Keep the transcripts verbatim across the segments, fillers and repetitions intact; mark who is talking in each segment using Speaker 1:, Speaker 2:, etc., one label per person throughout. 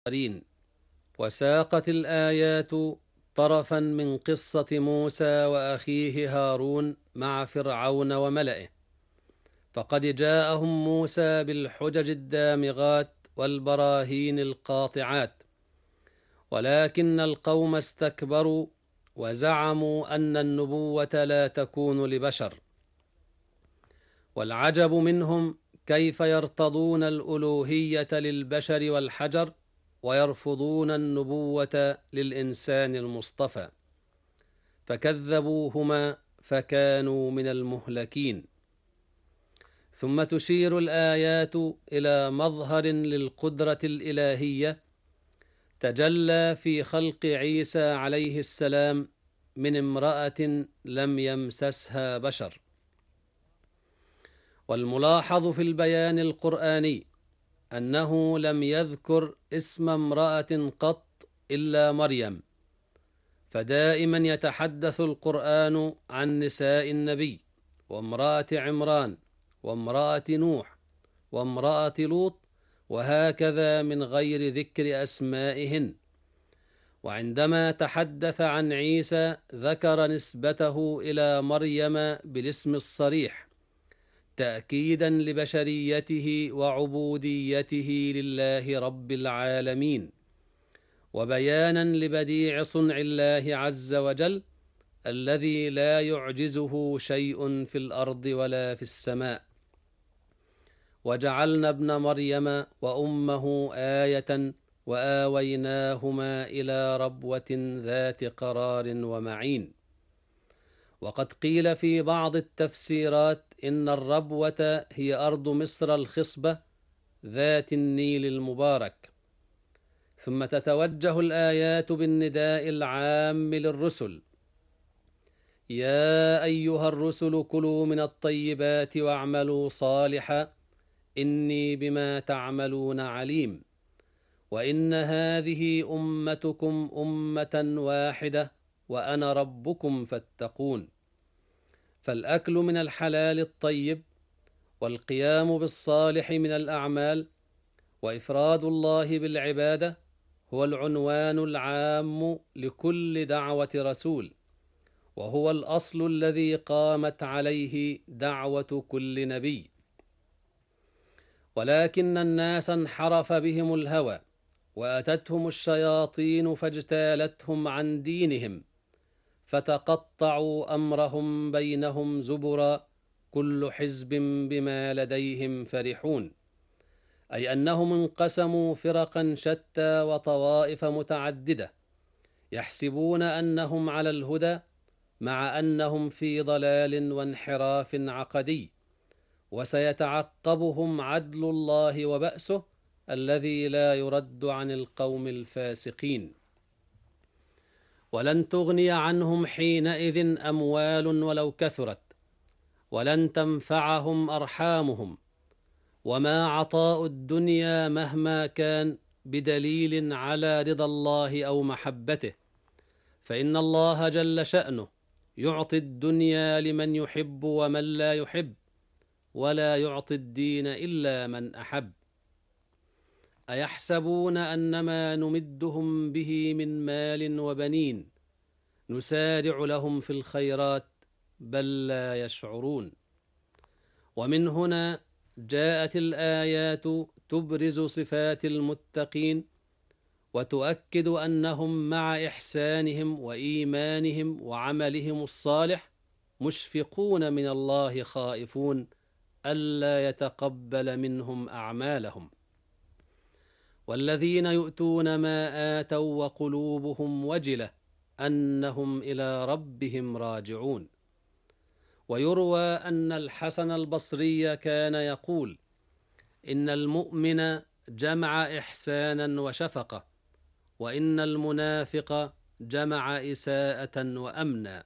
Speaker 1: الآخرين. وساقت الآيات طرفا من قصة موسى وأخيه هارون مع فرعون وملئه، فقد جاءهم موسى بالحجج الدامغات والبراهين القاطعات، ولكن القوم استكبروا وزعموا أن النبوة لا تكون لبشر. والعجب منهم كيف يرتضون الألوهية للبشر والحجر ويرفضون النبوة للإنسان المصطفى، فكذبوهما فكانوا من المهلكين. ثم تشير الآيات إلى مظهر للقدرة الإلهية تجلى في خلق عيسى عليه السلام من امرأة لم يمسسها بشر. والملاحظ في البيان القرآني أنه لم يذكر اسم امرأة قط إلا مريم، فدائما يتحدث القرآن عن نساء النبي وامرأة عمران وامرأة نوح وامرأة لوط، وهكذا من غير ذكر أسمائهن. وعندما تحدث عن عيسى ذكر نسبته إلى مريم بالاسم الصريح، تأكيدا لبشريته وعبوديته لله رب العالمين، وبيانا لبديع صنع الله عز وجل الذي لا يعجزه شيء في الأرض ولا في السماء. وجعلنا ابن مريم وأمه آية وآويناهما إلى ربوة ذات قرار ومعين. وقد قيل في بعض التفسيرات إن الربوة هي أرض مصر الخصبة ذات النيل المبارك. ثم تتوجه الآيات بالنداء العام للرسل: يا أيها الرسل كلوا من الطيبات واعملوا صالحا إني بما تعملون عليم، وإن هذه أمتكم أمة واحدة وأنا ربكم فاتقون. فالأكل من الحلال الطيب والقيام بالصالح من الأعمال وإفراد الله بالعبادة هو العنوان العام لكل دعوة رسول، وهو الأصل الذي قامت عليه دعوة كل نبي. ولكن الناس انحرف بهم الهوى وأتتهم الشياطين فاجتالتهم عن دينهم، فتقطعوا أمرهم بينهم زبرا كل حزب بما لديهم فرحون، أي أنهم انقسموا فرقا شتى وطوائف متعددة يحسبون أنهم على الهدى مع أنهم في ضلال وانحراف عقدي، وسيتعقبهم عدل الله وبأسه الذي لا يرد عن القوم الفاسقين. ولن تغني عنهم حينئذ أموال ولو كثرت، ولن تنفعهم أرحامهم، وما عطاء الدنيا مهما كان بدليل على رضا الله أو محبته، فإن الله جل شأنه يعطي الدنيا لمن يحب ومن لا يحب، ولا يعطي الدين إلا من أحب. أيحسبون أنما نمدهم به من مال وبنين نسارع لهم في الخيرات بل لا يشعرون. ومن هنا جاءت الآيات تبرز صفات المتقين وتؤكد أنهم مع إحسانهم وإيمانهم وعملهم الصالح مشفقون من الله خائفون ألا يتقبل منهم أعمالهم. والذين يؤتون ما آتوا وقلوبهم وجلة أنهم إلى ربهم راجعون. ويروى أن الحسن البصري كان يقول: إن المؤمن جمع إحسانا وشفقة، وإن المنافق جمع إساءة وأمنا.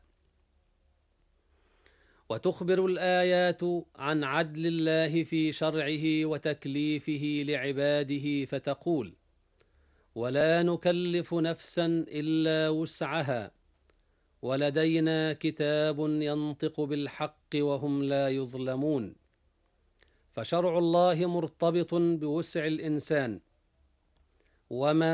Speaker 1: وتخبر الآيات عن عدل الله في شرعه وتكليفه لعباده فتقول: ولا نكلف نفسا إلا وسعها ولدينا كتاب ينطق بالحق وهم لا يظلمون. فشرع الله مرتبط بوسع الإنسان، وما